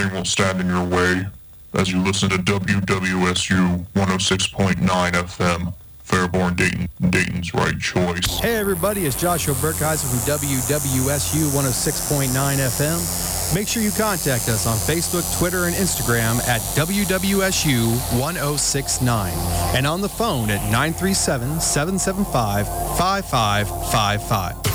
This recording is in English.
nothing will stand in your way as you listen to WWSU 106.9 FM. Fairborn, Dayton, Dayton's right choice. Hey everybody, it's Joshua Burkheiser from WWSU 106.9 FM. Make sure you contact us on Facebook, Twitter, and Instagram at WWSU 1069 and on the phone at 937-775-5555.